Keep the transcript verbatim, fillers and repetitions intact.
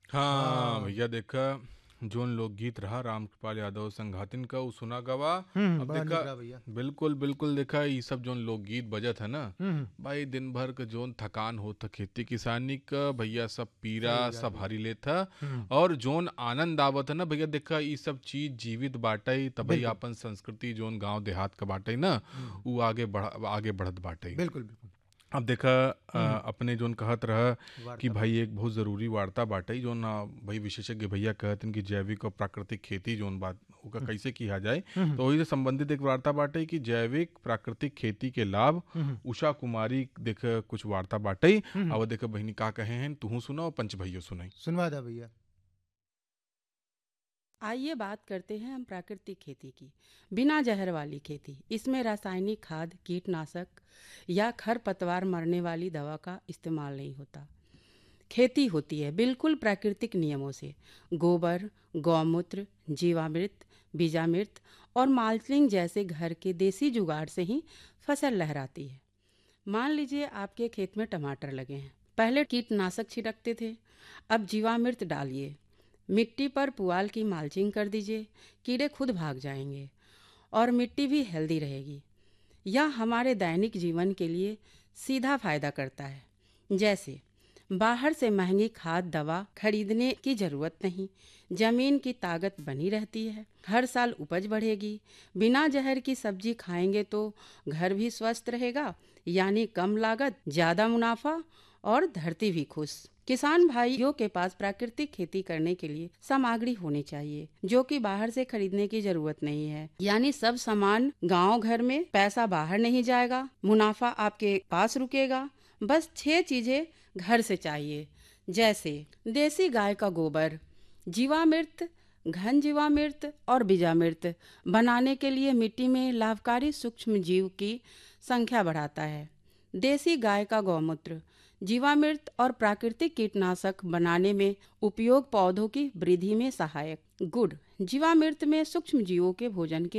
हाँ हाँ। भैया देखा, जोन लोकगीत रहा रामकृपाल यादव संघातिन का उ सुना गवा। हम्म, अब बड़ा देखा, निक रहा भैया। बिल्कुल बिल्कुल देखा, ये सब जोन लोकगीत बजत है ना हम्म। भाई, दिन भर का जोन थकान होता खेती किसानी का भैया, सब पीरा सही बात सब भैया। हरी लेता। हम्म। और जोन आनंद आवत है ना भैया, देखा ये सब चीज जीवित बाटे तभी बिल्कुल। आपन संस्कृति जोन गांव देहात का बाटे ना, हम्म। वो आगे बढ़ आगे बढ़त बाटे। बिल्कुल बिल्कुल। अब देखा, अ, हम्म। अपने जोन कहत रहा कि वार्ता भाई बाटे। एक बहुत ज़रूरी वार्ता बाटे जोन, अ, भाई विशेषज्ञ भैया कहतन कि जैविक और प्राकृतिक खेती जोन बात ओका हम्म। कैसे किया जाए। हम्म। तो वही से संबंधित एक वार्ता बाटे कि जैविक प्राकृतिक खेती के लाभ। हम्म। उषा कुमारी देख कुछ वार्ता बाटे। हम्म। अब देख बहनी का कहे हैं, तूहू सुनाओ पंच भैया सुनाई। सुनवा दा भैया। आइए बात करते हैं हम प्राकृतिक खेती की। बिना जहर वाली खेती, इसमें रासायनिक खाद, कीटनाशक या खरपतवार मरने वाली दवा का इस्तेमाल नहीं होता। खेती होती है बिल्कुल प्राकृतिक नियमों से। गोबर, गौमूत्र, जीवामृत, बीजामृत और माल्चिंग जैसे घर के देसी जुगाड़ से ही फसल लहराती है। मान लीजिए आपके खेत में टमाटर लगे हैं। पहले कीटनाशक छिड़कते थे, अब जीवामृत डालिए। मिट्टी पर पुआल की माल्चिंग कर दीजिए, कीड़े खुद भाग जाएंगे और मिट्टी भी हेल्दी रहेगी। यह हमारे दैनिक जीवन के लिए सीधा फायदा करता है। जैसे बाहर से महंगी खाद दवा खरीदने की जरूरत नहीं, जमीन की ताकत बनी रहती है, हर साल उपज बढ़ेगी। बिना जहर की सब्जी खाएंगे तो घर भी स्वस्थ रहेगा, यानी कम लागत, ज्यादा मुनाफा और धरती भी खुश। किसान भाइयों के पास प्राकृतिक खेती करने के लिए सामग्री होनी चाहिए जो कि बाहर से खरीदने की जरूरत नहीं है, यानी सब सामान गांव घर में, पैसा बाहर नहीं जाएगा, मुनाफा आपके पास रुकेगा। बस छह चीजें घर से चाहिए, जैसे देसी गाय का गोबर, जीवामृत, घन जीवामृत और बीजामृत बनाने के लिए मिट्टी में लाभकारी सूक्ष्म जीव की संख्या बढ़ाता है। देसी गाय का गौमूत्र, जीवामृत और प्राकृतिक कीटनाशक बनाने में उपयोग, पौधों की वृद्धि में सहायक। गुड़, जीवामृत में सूक्ष्म जीवों के भोजन के